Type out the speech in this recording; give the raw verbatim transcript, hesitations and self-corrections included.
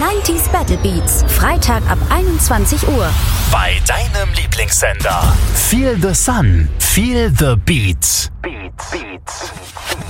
neunziger Battle Beats. Freitag ab einundzwanzig Uhr. Bei deinem Lieblingssender. Feel the Sun. Feel the Beats. Beats. Beats.